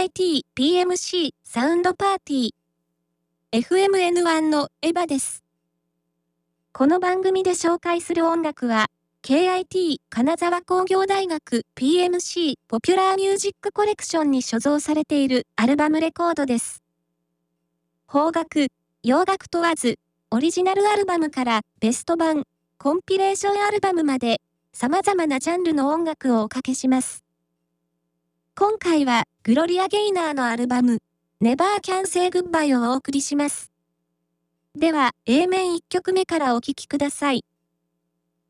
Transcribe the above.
KIT-PMC サウンドパーティー FMN1 のエヴァです。この番組で紹介する音楽は KIT 金沢工業大学 PMC ポピュラーミュージックコレクションに所蔵されているアルバムレコードです。邦楽、洋楽問わず、オリジナルアルバムからベスト版、コンピレーションアルバムまで様々なジャンルの音楽をおかけします。今回はグロリア・ゲイナーのアルバム Never Can Say Goodbye をお送りします。では A 面1曲目からお聴きください。